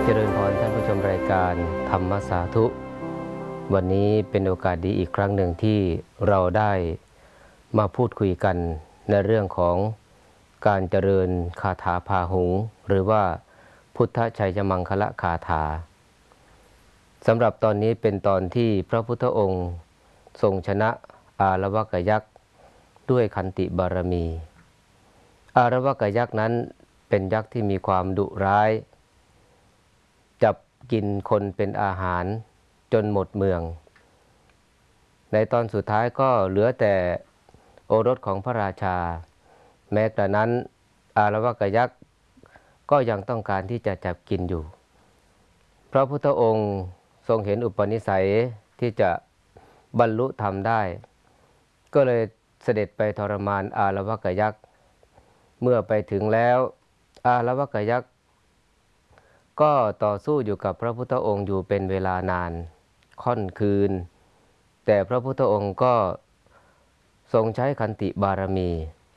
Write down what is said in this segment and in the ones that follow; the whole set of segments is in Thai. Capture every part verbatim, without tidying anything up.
เจริญพรท่านผู้ชมรายการธรรมสาธุวันนี้เป็นโอกาสดีอีกครั้งหนึ่งที่เราได้มาพูดคุยกันในเรื่องของการเจริญคาถาพาหุงหรือว่าพุทธชัยมังคละคาถาสำหรับตอนนี้เป็นตอนที่พระพุทธองค์ทรงชนะอาระวกยักษ์ด้วยขันติบารมีอาระวกยักษ์นั้นเป็นยักษ์ที่มีความดุร้ายจับกินคนเป็นอาหารจนหมดเมืองในตอนสุดท้ายก็เหลือแต่โอรสของพระราชาแม้กระนั้นอาระวกยักษ์ก็ยังต้องการที่จะจับกินอยู่พระพุทธองค์ทรงเห็นอุปนิสัยที่จะบรรลุธรรมได้ก็เลยเสด็จไปทรมานอาระวกยักษ์เมื่อไปถึงแล้วอาระวกยักษ์ก็ต่อสู้อยู่กับพระพุทธองค์อยู่เป็นเวลานานค่อนคืนแต่พระพุทธองค์ก็ทรงใช้ขันติบารมี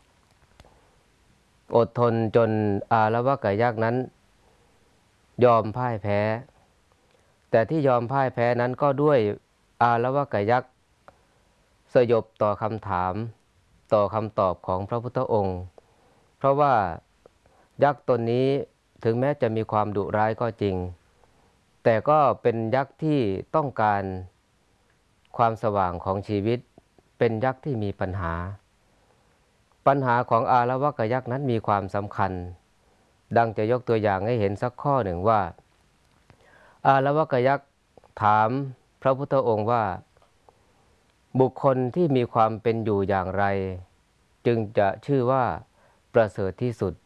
อดทนจนอาระวกยักษ์นั้นยอมพ่ายแพ้แต่ที่ยอมพ่ายแพ้นั้นก็ด้วยอาระวกยักษ์สยบต่อคำถามต่อคำตอบของพระพุทธองค์เพราะว่ายักษ์ตนนี้ถึงแม้จะมีความดุร้ายก็จริงแต่ก็เป็นยักษ์ที่ต้องการความสว่างของชีวิตเป็นยักษ์ที่มีปัญหาปัญหาของอาระวกยักษ์นั้นมีความสำคัญดังจะยกตัวอย่างให้เห็นสักข้อหนึ่งว่าอาระวกยักษ์ถามพระพุทธองค์ว่าบุคคลที่มีความเป็นอยู่อย่างไรจึงจะชื่อว่าประเสริฐที่สุด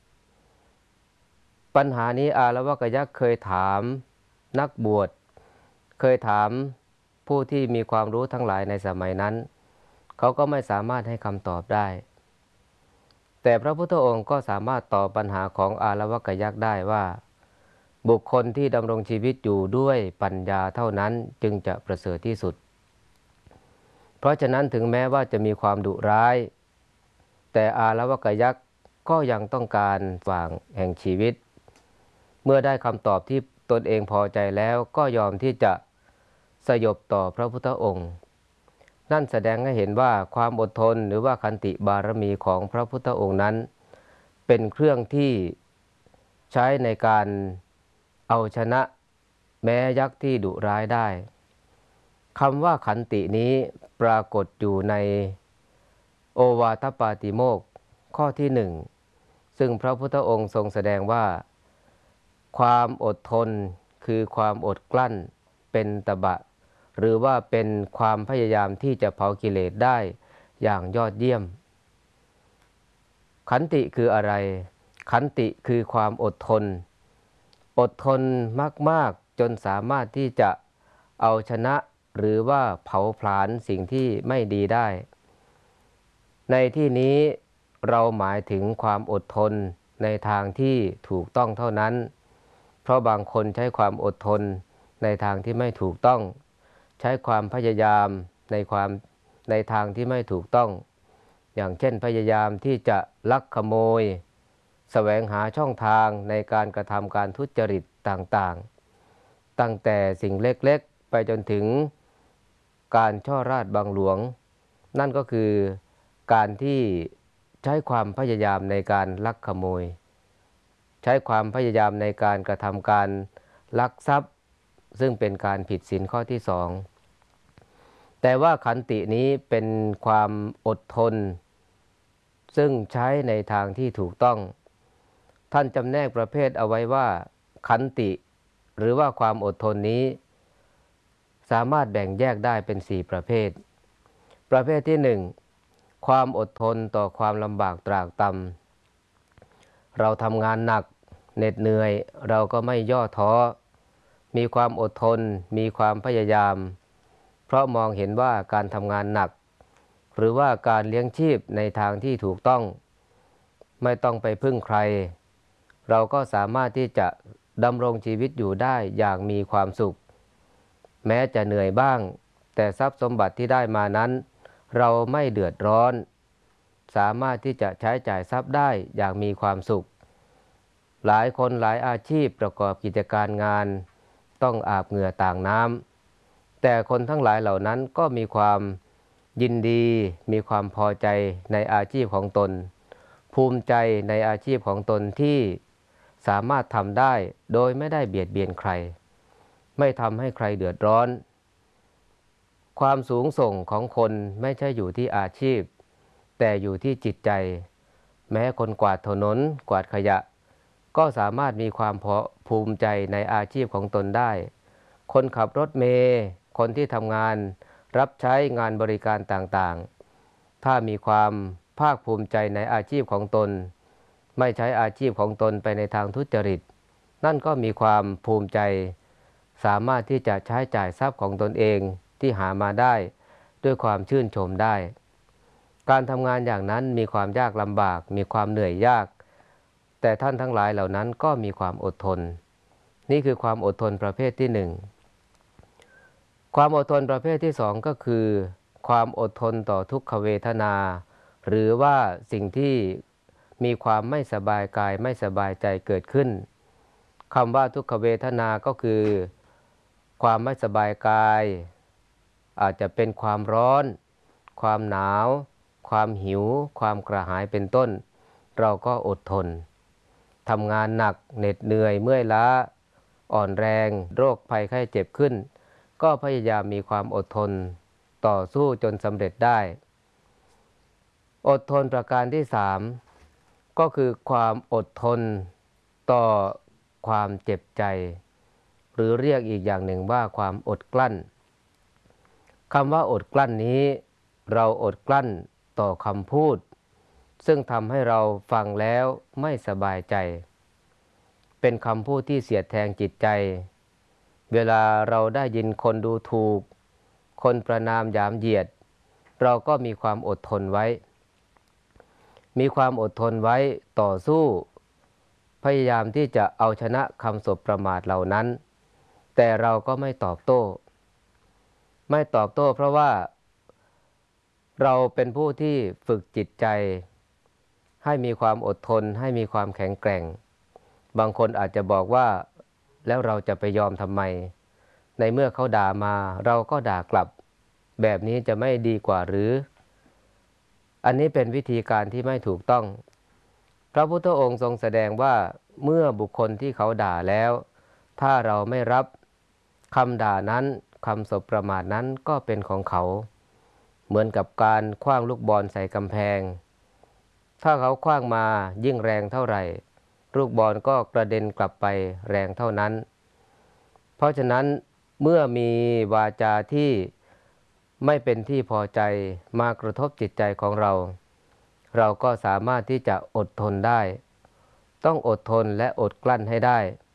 ปัญหานี้อาระวกยักษ์เคยถามนักบวชเคยถามผู้ที่มีความรู้ทั้งหลายในสมัยนั้นเขาก็ไม่สามารถให้คำตอบได้แต่พระพุทธองค์ก็สามารถตอบปัญหาของอาระวกยักษ์ได้ว่าบุคคลที่ดำรงชีวิตอยู่ด้วยปัญญาเท่านั้นจึงจะประเสริฐที่สุดเพราะฉะนั้นถึงแม้ว่าจะมีความดุร้ายแต่อาระวกยักษ์ก็ยังต้องการฝั่งแห่งชีวิตเมื่อได้คำตอบที่ตนเองพอใจแล้วก็ยอมที่จะสยบต่อพระพุทธองค์นั่นแสดงให้เห็นว่าความอดทนหรือว่าขันติบารมีของพระพุทธองค์นั้นเป็นเครื่องที่ใช้ในการเอาชนะแม้ยักษ์ที่ดุร้ายได้คำว่าขันตินี้ปรากฏอยู่ในโอวาทปาติโมกข์ข้อที่หนึ่งซึ่งพระพุทธองค์ทรงแสดงว่าความอดทนคือความอดกลั้นเป็นตบะหรือว่าเป็นความพยายามที่จะเผากิเลสได้อย่างยอดเยี่ยมขันติคืออะไรขันติคือความอดทนอดทนมากๆจนสามารถที่จะเอาชนะหรือว่าเผาผลาญสิ่งที่ไม่ดีได้ในที่นี้เราหมายถึงความอดทนในทางที่ถูกต้องเท่านั้นเพราะบางคนใช้ความอดทนในทางที่ไม่ถูกต้องใช้ความพยายามในความในทางที่ไม่ถูกต้องอย่างเช่นพยายามที่จะลักขโมยแสวงหาช่องทางในการกระทำการทุจริตต่างๆตั้งแต่สิ่งเล็กๆไปจนถึงการช่อราชบังหลวงนั่นก็คือการที่ใช้ความพยายามในการลักขโมยใช้ความพยายามในการกระทำการลักทรัพย์ซึ่งเป็นการผิดศีลข้อที่สองแต่ว่าขันตินี้เป็นความอดทนซึ่งใช้ในทางที่ถูกต้องท่านจำแนกประเภทเอาไว้ว่าขันติหรือว่าความอดทนนี้สามารถแบ่งแยกได้เป็นสี่ประเภทประเภทที่หนึ่งความอดทนต่อความลำบากตรากตรำเราทำงานหนักเหน็ดเหนื่อยเราก็ไม่ย่อท้อมีความอดทนมีความพยายามเพราะมองเห็นว่าการทำงานหนักหรือว่าการเลี้ยงชีพในทางที่ถูกต้องไม่ต้องไปพึ่งใครเราก็สามารถที่จะดำรงชีวิตอยู่ได้อย่างมีความสุขแม้จะเหนื่อยบ้างแต่ทรัพย์สมบัติที่ได้มานั้นเราไม่เดือดร้อนสามารถที่จะใช้จ่ายทรัพย์ได้อย่างมีความสุขหลายคนหลายอาชีพประกอบกิจการงานต้องอาบเหงื่อต่างน้ำแต่คนทั้งหลายเหล่านั้นก็มีความยินดีมีความพอใจในอาชีพของตนภูมิใจในอาชีพของตนที่สามารถทำได้โดยไม่ได้เบียดเบียนใครไม่ทำให้ใครเดือดร้อนความสูงส่งของคนไม่ใช่อยู่ที่อาชีพแต่อยู่ที่จิตใจแม้คนกวาดถนนกวาดขยะก็สามารถมีความภูมิใจในอาชีพของตนได้คนขับรถเมล์คนที่ทำงานรับใช้งานบริการต่างๆถ้ามีความภาคภูมิใจในอาชีพของตนไม่ใช้อาชีพของตนไปในทางทุจริตนั่นก็มีความภูมิใจสามารถที่จะใช้จ่ายทรัพย์ของตนเองที่หามาได้ด้วยความชื่นชมได้การทำงานอย่างนั้นมีความยากลำบากมีความเหนื่อยยากแต่ท่านทั้งหลายเหล่านั้นก็มีความอดทนนี่คือความอดทนประเภทที่หนึ่งความอดทนประเภทที่สองก็คือความอดทนต่อทุกขเวทนาหรือว่าสิ่งที่มีความไม่สบายกายไม่สบายใจเกิดขึ้นคำว่าทุกขเวทนาก็คือความไม่สบายกายอาจจะเป็นความร้อนความหนาวความหิวความกระหายเป็นต้นเราก็อดทนทำงานหนักเหน็ดเหนื่อยเมื่อยล้าอ่อนแรงโรคภัยไข้เจ็บขึ้นก็พยายามมีความอดทนต่อสู้จนสำเร็จได้อดทนประการที่สามก็คือความอดทนต่อความเจ็บใจหรือเรียกอีกอย่างหนึ่งว่าความอดกลั้นคำว่าอดกลั้นนี้เราอดกลั้นต่อคำพูดซึ่งทำให้เราฟังแล้วไม่สบายใจเป็นคำพูดที่เสียดแทงจิตใจเวลาเราได้ยินคนดูถูกคนประณามหยามเหยียดเราก็มีความอดทนไว้มีความอดทนไว้ต่อสู้พยายามที่จะเอาชนะคำสบประมาทเหล่านั้นแต่เราก็ไม่ตอบโต้ไม่ตอบโต้เพราะว่าเราเป็นผู้ที่ฝึกจิตใจให้มีความอดทนให้มีความแข็งแกร่งบางคนอาจจะบอกว่าแล้วเราจะไปยอมทำไมในเมื่อเขาด่ามาเราก็ด่ากลับแบบนี้จะไม่ดีกว่าหรืออันนี้เป็นวิธีการที่ไม่ถูกต้องพระพุทธองค์ทรงแสดงว่าเมื่อบุคคลที่เขาด่าแล้วถ้าเราไม่รับคำด่านั้นคำสบประมาทนั้นก็เป็นของเขาเหมือนกับการขว้างลูกบอลใส่กำแพงถ้าเขาขว้างมายิ่งแรงเท่าไหร่ลูกบอลก็กระเด็นกลับไปแรงเท่านั้นเพราะฉะนั้นเมื่อมีวาจาที่ไม่เป็นที่พอใจมากระทบจิตใจของเราเราก็สามารถที่จะอดทนได้ต้องอดทนและอดกลั้นให้ได้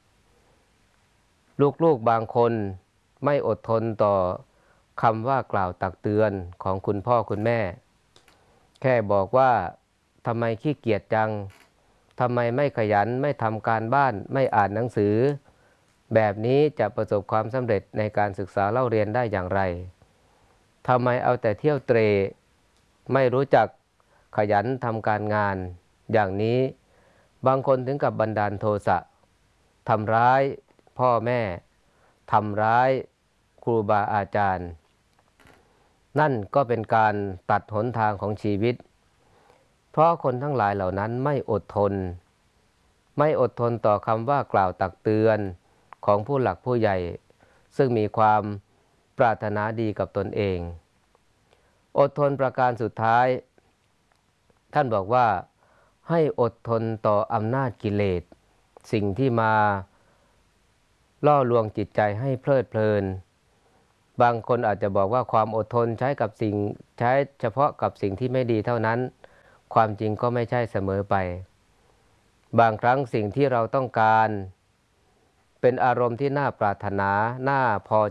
ลูกๆบางคนไม่อดทนต่อคำว่ากล่าวตักเตือนของคุณพ่อคุณแม่แค่บอกว่าทำไมขี้เกียจจังทำไมไม่ขยันไม่ทำการบ้านไม่อ่านหนังสือแบบนี้จะประสบความสำเร็จในการศึกษาเล่าเรียนได้อย่างไรทำไมเอาแต่เที่ยวเตร่ไม่รู้จักขยันทำการงานอย่างนี้บางคนถึงกับบันดาลโทสะทำร้ายพ่อแม่ทำร้ายครูบาอาจารย์นั่นก็เป็นการตัดหนทางของชีวิตเพราะคนทั้งหลายเหล่านั้นไม่อดทนไม่อดทนต่อคำว่ากล่าวตักเตือนของผู้หลักผู้ใหญ่ซึ่งมีความปรารถนาดีกับตนเองอดทนประการสุดท้ายท่านบอกว่าให้อดทนต่ออำนาจกิเลสสิ่งที่มาล่อลวงจิตใจให้เพลิดเพลินบางคนอาจจะบอกว่าความอดทนใช้กับสิ่งใช้เฉพาะกับสิ่งที่ไม่ดีเท่านั้นความจริงก็ไม่ใช่เสมอไปบางครั้งสิ่งที่เราต้องการเป็นอารมณ์ที่น่าปรารถนาน่าพอ